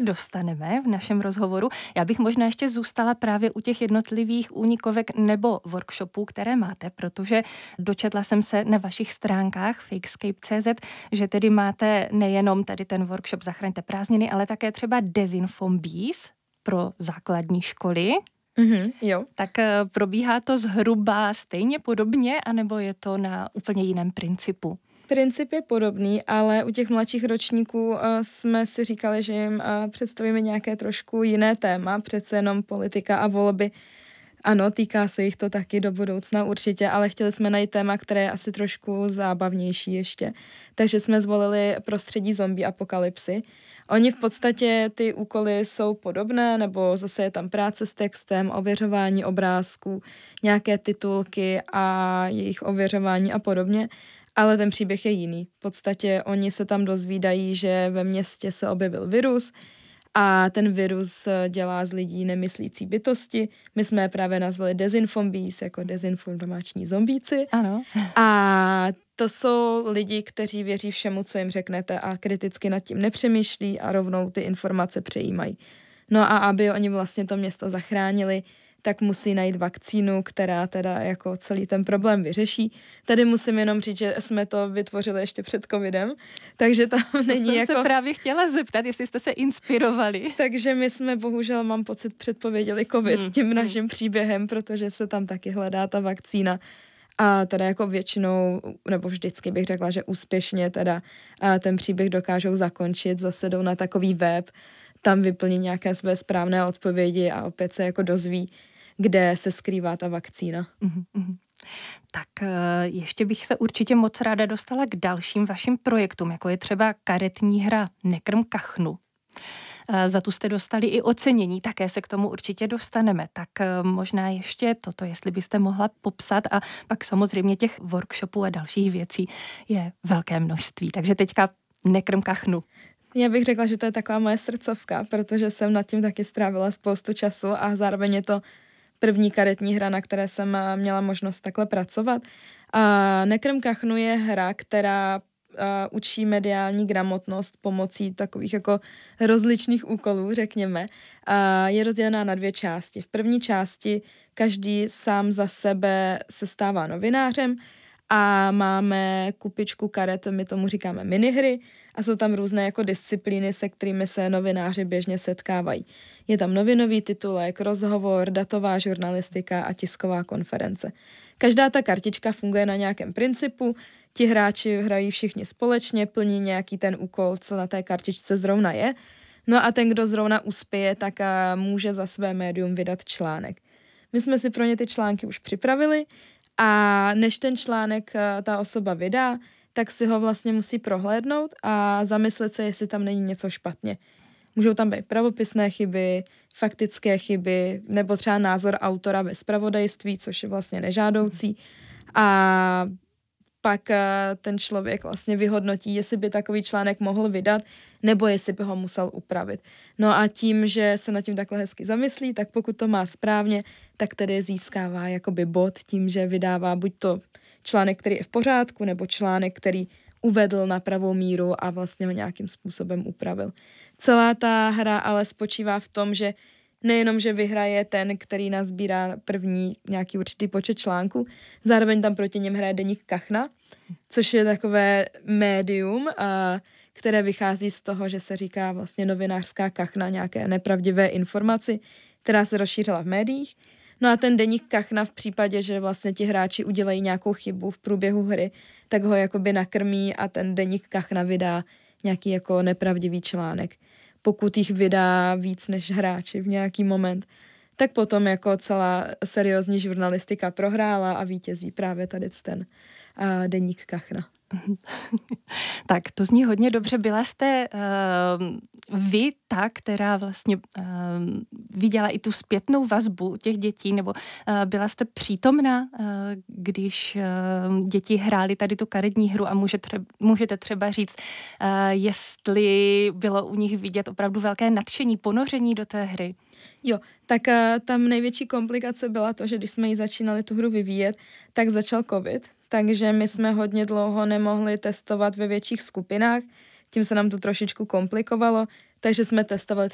dostaneme v našem rozhovoru. Já bych možná ještě zůstala právě u těch jednotlivých únikovek nebo workshopů, které máte, protože dočetla jsem se na vašich stránkách fakescape.cz, že tedy máte nejenom tady ten workshop Zachraňte prázdniny, ale také třeba Dezinfombíz pro základní školy. Jo. Tak probíhá to zhruba stejně podobně, anebo je to na úplně jiném principu? Princip je podobný, ale u těch mladších ročníků jsme si říkali, že jim představíme nějaké trošku jiné téma, přece jenom politika a volby. Ano, týká se jich to taky do budoucna určitě, ale chtěli jsme najít téma, které je asi trošku zábavnější ještě. Takže jsme zvolili prostředí zombie apokalypsy. Oni v podstatě ty úkoly jsou podobné, nebo zase je tam práce s textem, ověřování obrázků, nějaké titulky a jejich ověřování a podobně. Ale ten příběh je jiný. V podstatě oni se tam dozvídají, že ve městě se objevil virus a ten virus dělá z lidí nemyslící bytosti. My jsme je právě nazvali Dezinfombíz, jako dezinformační zombíci. Ano. A to jsou lidi, kteří věří všemu, co jim řeknete a kriticky nad tím nepřemýšlí a rovnou ty informace přejímají. No a aby oni vlastně to město zachránili, tak musí najít vakcínu, která teda jako celý ten problém vyřeší. Tady musím jenom říct, že jsme to vytvořili ještě před covidem, takže tam není jsem se právě chtěla zeptat, jestli jste se inspirovali. Takže my jsme bohužel, mám pocit, předpověděli covid tím naším příběhem, protože se tam taky hledá ta vakcína. A teda jako většinou, nebo vždycky bych řekla, že úspěšně teda ten příběh dokážou zakončit, zase jdou na takový web, tam vyplní nějaké své správné odpovědi a opět se jako dozví, kde se skrývá ta vakcína. Tak ještě bych se určitě moc ráda dostala k dalším vašim projektům, jako je třeba karetní hra Nekrm kachnu. Za tu jste dostali i ocenění, také se k tomu určitě dostaneme. Tak možná ještě toto, jestli byste mohla popsat, a pak samozřejmě těch workshopů a dalších věcí je velké množství. Takže teďka Nekrm kachnu. Já bych řekla, že to je taková moje srdcovka, protože jsem nad tím taky strávila spoustu času a zároveň je to první karetní hra, na které jsem měla možnost takhle pracovat. A Nekrm kachnu je hra, která učí mediální gramotnost pomocí takových jako rozličných úkolů, řekněme. Je rozdělená na 2 části. V první části každý sám za sebe se stává novinářem a máme kupičku karet, my tomu říkáme minihry, a jsou tam různé jako disciplíny, se kterými se novináři běžně setkávají. Je tam novinový titulek, rozhovor, datová žurnalistika a tisková konference. Každá ta kartička funguje na nějakém principu, ti hráči hrají všichni společně, plní nějaký ten úkol, co na té kartičce zrovna je. No a ten, kdo zrovna uspěje, tak může za své médium vydat článek. My jsme si pro ně ty články už připravili a než ten článek ta osoba vydá, tak si ho vlastně musí prohlédnout a zamyslet se, jestli tam není něco špatně. Můžou tam být pravopisné chyby, faktické chyby, nebo třeba názor autora ve zpravodajství, což je vlastně nežádoucí. A pak ten člověk vlastně vyhodnotí, jestli by takový článek mohl vydat, nebo jestli by ho musel upravit. No a tím, že se nad tím takhle hezky zamyslí, tak pokud to má správně, tak tedy získává jakoby bod tím, že vydává buď to článek, který je v pořádku, nebo článek, který uvedl na pravou míru a vlastně ho nějakým způsobem upravil. Celá ta hra ale spočívá v tom, že nejenom, že vyhraje ten, který nazbírá první nějaký určitý počet článků, zároveň tam proti něm hraje deník Kachna, což je takové médium, které vychází z toho, že se říká vlastně novinářská kachna, nějaké nepravdivé informaci, která se rozšířila v médiích. No a ten deník Kachna v případě, že vlastně ti hráči udělají nějakou chybu v průběhu hry, tak ho jakoby nakrmí a ten deník Kachna vydá nějaký jako nepravdivý článek. Pokud jich vydá víc než hráči v nějaký moment, tak potom jako celá seriózní žurnalistika prohrála a vítězí právě tady ten deník Kachna. Tak to zní hodně dobře. Byla jste vy ta, která vlastně viděla i tu zpětnou vazbu těch dětí, nebo byla jste přítomna, když děti hrály tady tu karetní hru a můžete třeba říct, jestli bylo u nich vidět opravdu velké nadšení, ponoření do té hry? Jo, tak tam největší komplikace byla to, že když jsme ji začínali tu hru vyvíjet, tak začal covid, takže my jsme hodně dlouho nemohli testovat ve větších skupinách, tím se nám to trošičku komplikovalo, takže jsme testovali